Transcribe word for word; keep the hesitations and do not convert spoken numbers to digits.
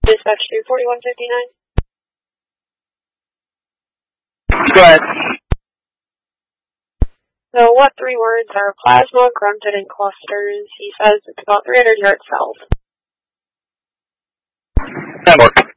Dispatch three forty-one fifty-nine. Go ahead. So what three words are plasma, grunted, and clusters? He says it's about three hundred yards south. That work.